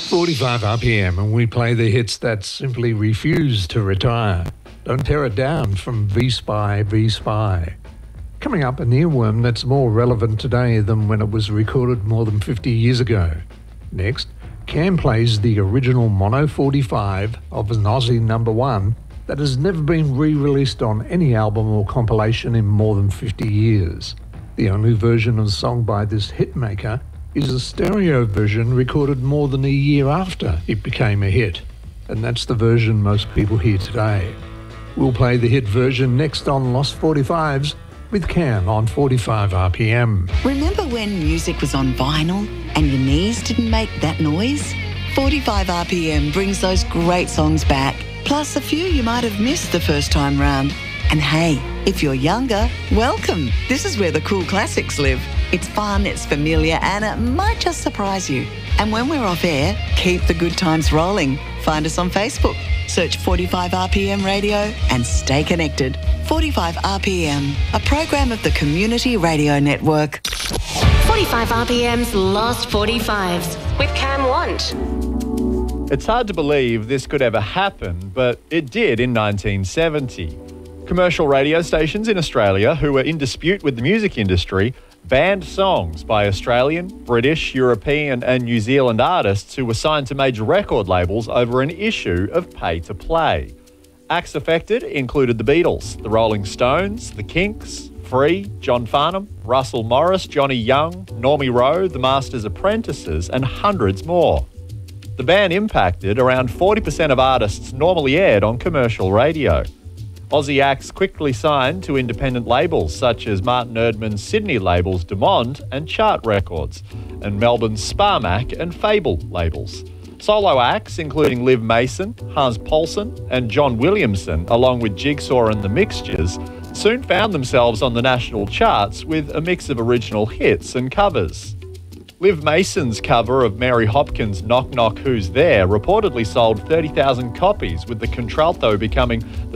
45 RPM, and we play the hits that simply refuse to retire. Don't Tear It Down from V-Spy, V-Spy. Coming up, an earworm that's more relevant today than when it was recorded more than 50 years ago. Next, Cam plays the original Mono 45 of an Aussie number one that has never been re-released on any album or compilation in more than 50 years. The only version of the song by this hitmaker is a stereo version recorded more than a year after it became a hit, and that's the version most people hear today. We'll play the hit version next on Lost 45s with Cam on 45 RPM. Remember when music was on vinyl and your knees didn't make that noise? 45 RPM brings those great songs back, plus a few you might have missed the first time round. And hey, if you're younger, welcome. This is where the cool classics live. It's fun, it's familiar, and it might just surprise you. And when we're off air, keep the good times rolling. Find us on Facebook. Search 45 RPM Radio and stay connected. 45 RPM, a program of the Community Radio Network. 45 RPM's Lost 45s with Cam Want. It's hard to believe this could ever happen, but it did in 1970. Commercial radio stations in Australia who were in dispute with the music industry banned songs by Australian, British, European and New Zealand artists who were signed to major record labels over an issue of pay-to-play. Acts affected included the Beatles, the Rolling Stones, the Kinks, Free, John Farnham, Russell Morris, Johnny Young, Normie Rowe, the Masters Apprentices and hundreds more. The ban impacted around 40% of artists normally aired on commercial radio. Aussie acts quickly signed to independent labels such as Martin Erdman's Sydney labels Demond and Chart Records, and Melbourne's Sparmac and Fable labels. Solo acts including Liv Mason, Hans Paulson and John Williamson, along with Jigsaw and the Mixtures, soon found themselves on the national charts with a mix of original hits and covers. Liv Mason's cover of Mary Hopkins' Knock Knock Who's There reportedly sold 30,000 copies, with the contralto becoming the